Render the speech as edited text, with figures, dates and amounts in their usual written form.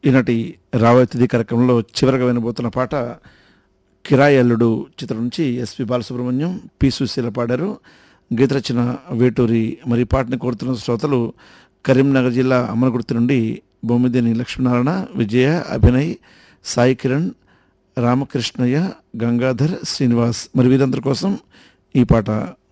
ఈనాటి రాబోయే తిథి కార్యక్రమంలో చివరగా వినబోతున్న పాట కిరాయి అల్లుడు చిత్రం నుంచి ఎస్పి బాలసుబ్రహ్మణ్యం, పి సుశీల పాడారు. గీత రచన వేటూరి. మరి ఈ పాటని కోరుతున్న శ్రోతలు కరీంనగర్ జిల్లా అమ్మనగుర్తి నుండి బొమ్మిదేని లక్ష్మీనారాయణ, విజయ, అభినయ్, సాయి కిరణ్, రామకృష్ణయ్య, గంగాధర్, శ్రీనివాస్. మరి వీరందరి కోసం ఈ పాట.